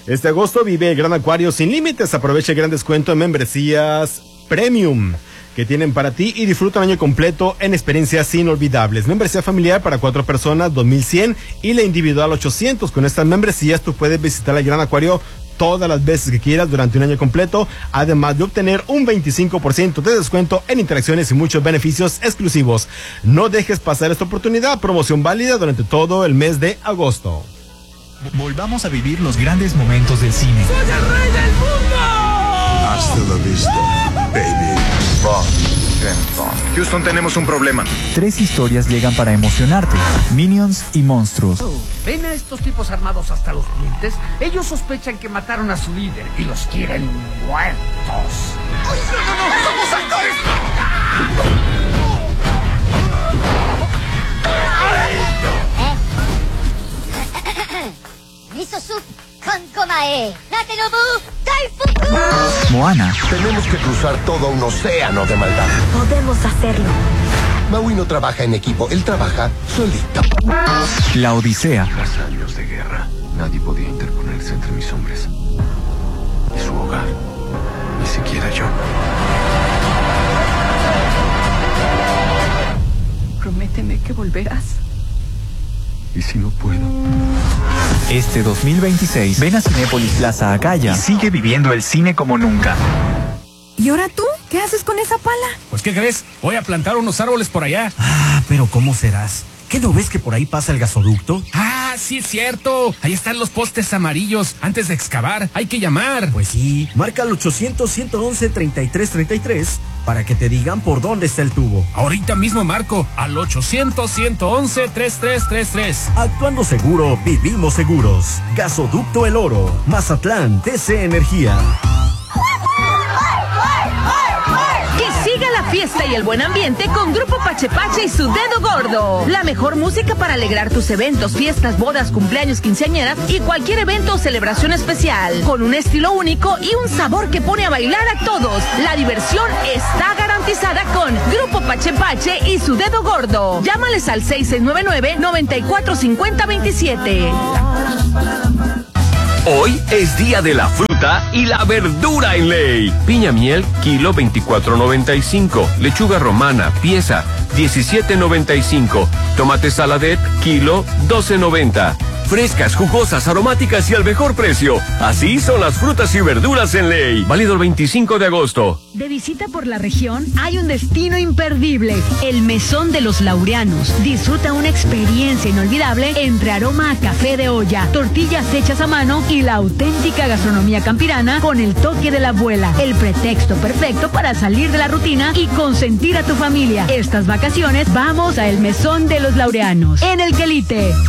Este agosto vive el Gran Acuario sin límites. Aprovecha el gran descuento en membresías Premium que tienen para ti y disfruta un año completo en experiencias inolvidables. Membresía familiar para 4 personas, 2,100 y la individual 800. Con estas membresías tú puedes visitar el Gran Acuario todas las veces que quieras durante un año completo, además de obtener un 25% de descuento en interacciones y muchos beneficios exclusivos. No dejes pasar esta oportunidad, promoción válida durante todo el mes de agosto. Volvamos a vivir los grandes momentos del cine. ¡Soy el rey del mundo! Hasta la vista, baby. Houston, tenemos un problema. 3 historias llegan para emocionarte: Minions y Monstruos. ¿Ven a estos tipos armados hasta los dientes? Ellos sospechan que mataron a su líder y los quieren muertos. ¡Somos actores! Moana. Tenemos que cruzar todo un océano de maldad. Podemos hacerlo. Maui no trabaja en equipo, él trabaja solito. La Odisea. Tras años de guerra, nadie podía interponerse entre mis hombres y su hogar, ni siquiera yo. Prométeme que volverás. ¿Y si no puedo? Este 2026, ven a Cinépolis Plaza Acaya y sigue viviendo el cine como nunca. ¿Y ahora tú? ¿Qué haces con esa pala? Pues, ¿qué crees? Voy a plantar unos árboles por allá. Ah, pero ¿cómo serás? ¿Qué no ves que por ahí pasa el gasoducto? Ah, sí es cierto. Ahí están los postes amarillos. Antes de excavar, hay que llamar. Pues sí, marca al 800-111-3333 para que te digan por dónde está el tubo. Ahorita mismo marco al 800-111-3333. Actuando seguro, vivimos seguros. Gasoducto El Oro, Mazatlán, TC Energía. Que siga la fiesta y el buen ambiente con Grupo Pachepache y su Dedo Gordo. La mejor música para alegrar tus eventos, fiestas, bodas, cumpleaños, quinceañeras y cualquier evento o celebración especial. Con un estilo único y un sabor que pone a bailar a todos. La diversión está garantizada con Grupo Pachepache y su Dedo Gordo. Llámales al 6699-945027. Hoy es día de la fruta y la verdura en Ley. Piña miel, kilo 24.95. Lechuga romana, pieza 17.95. Tomate saladet, kilo 12.90. Frescas, jugosas, aromáticas y al mejor precio. Así son las frutas y verduras en Ley. Válido el 25 de agosto. De visita por la región, hay un destino imperdible, el Mesón de los Laureanos. Disfruta una experiencia inolvidable entre aroma a café de olla, tortillas hechas a mano y la auténtica gastronomía campirana con el toque de la abuela. El pretexto perfecto para salir de la rutina y consentir a tu familia. Estas vacaciones vamos a el Mesón de los Laureanos, en El Quelite.